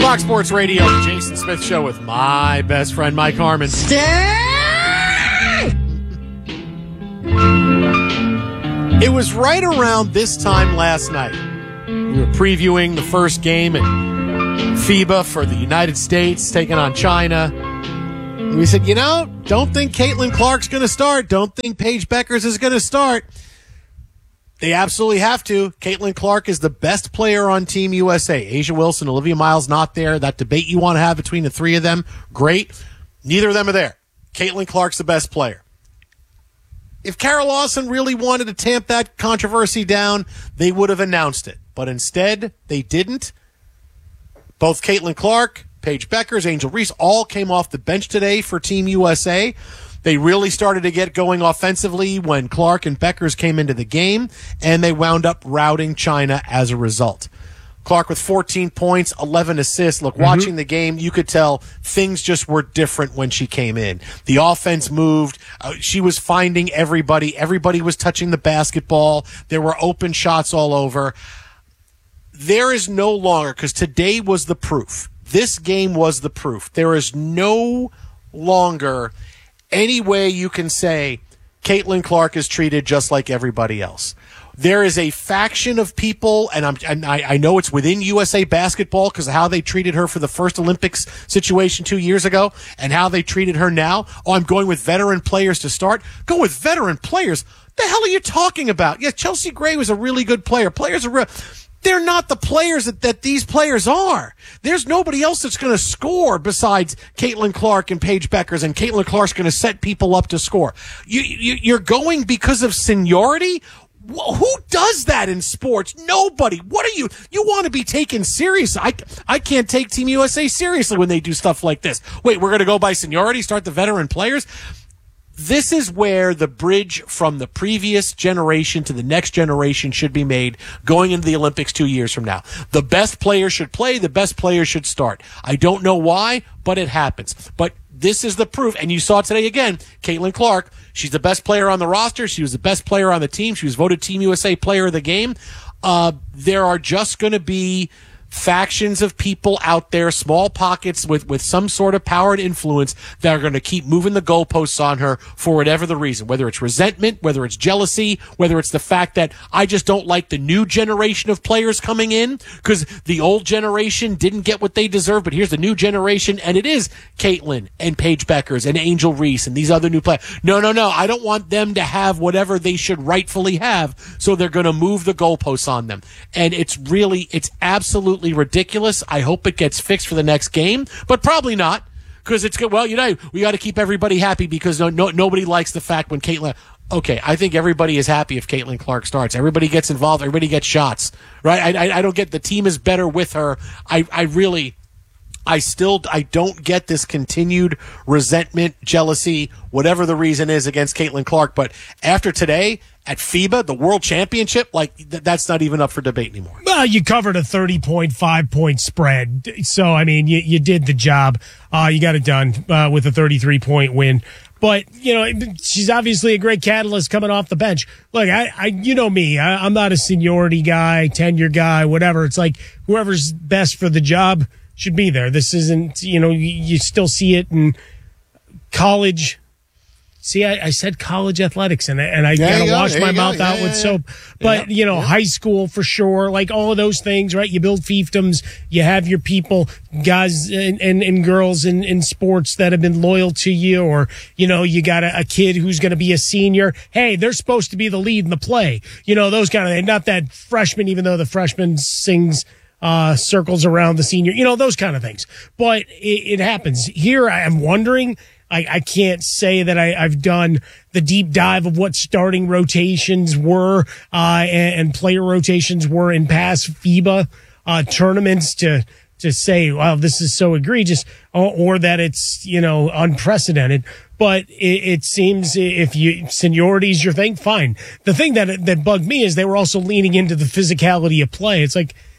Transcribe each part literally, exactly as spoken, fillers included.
Fox Sports Radio, the Jason Smith Show with my best friend, Mike Harmon. It was right around this time last night. We were previewing the first game at FIBA for the United States, taking on China. And we said, you know, don't think Caitlin Clark's going to start. Don't think Paige Beckers is going to start. They absolutely have to. Caitlin Clark is the best player on Team U S A. A'ja Wilson, Olivia Miles not there. That debate you want to have between the three of them, great. Neither of them are there. Caitlin Clark's the best player. If Kara Lawson really wanted to tamp that controversy down, they would have announced it. But instead, they didn't. Both Caitlin Clark, Paige Beckers, Angel Reese all came off the bench today for Team U S A. They really started to get going offensively when Clark and Beckers came into the game, and they wound up routing China as a result. Clark with fourteen points, eleven assists. Look, mm-hmm. watching the game, you could tell things just were different when she came in. The offense moved. Uh, she was finding everybody. Everybody was touching the basketball. There were open shots all over. There is no longer, because today was the proof. This game was the proof. There is no longer any way you can say Caitlin Clark is treated just like everybody else. There is a faction of people, and, I'm, and I, I know it's within U S A Basketball because of how they treated her for the first Olympics situation two years ago and how they treated her now. Oh, I'm going with veteran players to start. Go with veteran players. The hell are you talking about? Yeah, Chelsea Gray was a really good player. Players are real. They're not the players that, that these players are. There's nobody else that's going to score besides Caitlin Clark and Paige Beckers, and Caitlin Clark's going to set people up to score. You, you, you're going because of seniority? Who does that in sports? Nobody. What are you? You want to be taken seriously. I, I can't take Team U S A seriously when they do stuff like this. Wait, we're going to go by seniority, start the veteran players? This is where the bridge from the previous generation to the next generation should be made going into the Olympics two years from now. The best players should play. The best players should start. I don't know why, but it happens. But this is the proof. And you saw today again, Caitlin Clark, she's the best player on the roster. She was the best player on the team. She was voted Team U S A Player of the Game. Uh, there are just going to be factions of people out there, small pockets with, with some sort of power and influence that are going to keep moving the goalposts on her for whatever the reason, whether it's resentment, whether it's jealousy, whether it's the fact that I just don't like the new generation of players coming in because the old generation didn't get what they deserve, but here's the new generation, and it is Caitlin and Paige Beckers and Angel Reese and these other new players. No, no, no. I don't want them to have whatever they should rightfully have, so they're going to move the goalposts on them. And it's really, it's absolutely ridiculous. I hope it gets fixed for the next game, but probably not because it's good. Well, you know, we got to keep everybody happy because no, no, nobody likes the fact when Caitlin. Okay, I think everybody is happy if Caitlin Clark starts. Everybody gets involved. Everybody gets shots, right? I, I, I don't get the team is better with her. I, I really, I still, I don't get this continued resentment, jealousy, whatever the reason is against Caitlin Clark. But after today at FIBA, the World Championship, like th- that's not even up for debate anymore. Well, you covered a thirty point five point spread. So, I mean, you, you did the job. Uh, you got it done uh, with a thirty-three point win. But, you know, she's obviously a great catalyst coming off the bench. Look, I, I you know me, I, I'm not a seniority guy, tenure guy, whatever. It's like whoever's best for the job should be there. This isn't, you know, you, you still see it in college. See, I, I said college athletics, and, and I yeah, gotta go. wash there my you mouth go. out yeah, with yeah, soap. But, yeah, you know, yeah. high school for sure, like all of those things, right? You build fiefdoms, you have your people, guys and, and, and girls in, in sports that have been loyal to you, or, you know, you got a, a kid who's going to be a senior. Hey, they're supposed to be the lead in the play. You know, those kind of things. Not that freshman, even though the freshman sings uh circles around the senior, you know, those kind of things. But it, it happens. Here I am wondering, I, I can't say that I, I've done the deep dive of what starting rotations were uh and, and player rotations were in past FIBA uh tournaments to to say, wow, this is so egregious, or, or that it's, you know, unprecedented. But it, it seems if you seniority is your thing, fine. The thing that that bugged me is they were also leaning into the physicality of play. It's like,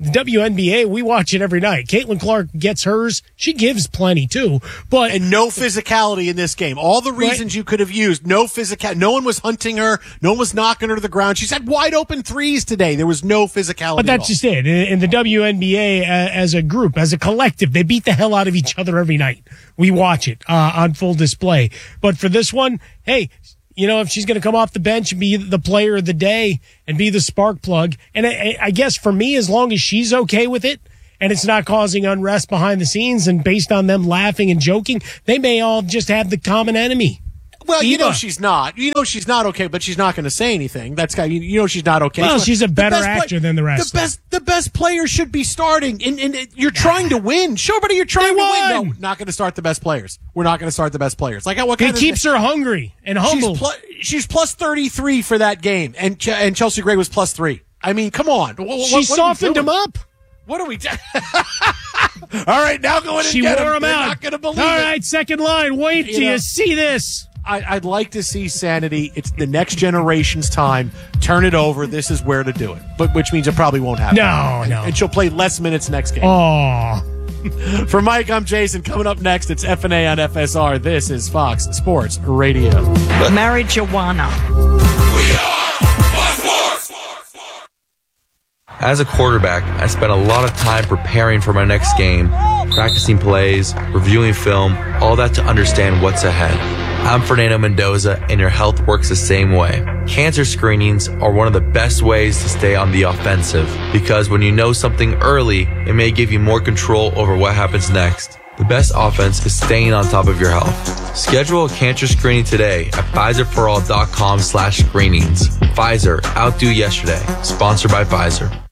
The W N B A, we watch it every night. Caitlin Clark gets hers. She gives plenty, too. But And no physicality in this game. All the reasons right. you could have used, no physical. No one was hunting her. No one was knocking her to the ground. She's had wide open threes today. There was no physicality. But that's just it. In the W N B A, uh, as a group, as a collective, they beat the hell out of each other every night. We watch it uh, on full display. But for this one, hey, you know, if she's going to come off the bench and be the player of the day and be the spark plug, and I, I guess for me, as long as she's okay with it and it's not causing unrest behind the scenes and based on them laughing and joking, they may all just have the common enemy. Well, you know she's not. You know she's not okay, but she's not going to say anything. That's got you know she's not okay. Well, so she's a better actor play, than the rest. The best, the best player should be starting, and, and you're trying to win. Show everybody you're trying they to won. win. No, not going to start the best players. We're not going to start the best players. Like what kind it of keeps her hungry and humble. She's, pl- she's plus thirty-three for that game, and Ch- and Chelsea Gray was plus three. I mean, come on. What, what, she what softened him up. What are we doing? All right, now go in and she get wore him. him They're out. Not going to believe All it. right, second line. Wait till you, you see this. I, I'd like to see sanity. It's the next generation's time. Turn it over. This is where to do it. But which means it probably won't happen. No, and, no. And she'll play less minutes next game. Oh. For Mike, I'm Jason. Coming up next, it's F and A on F S R. This is Fox Sports Radio. Marijuana. We are Fox Sports. As a quarterback, I spent a lot of time preparing for my next game, practicing plays, reviewing film, all that to understand what's ahead. I'm Fernando Mendoza, and your health works the same way. Cancer screenings are one of the best ways to stay on the offensive, because when you know something early, it may give you more control over what happens next. The best offense is staying on top of your health. Schedule a cancer screening today at Pfizer for all dot com slash screenings. Pfizer, outdo yesterday. Sponsored by Pfizer.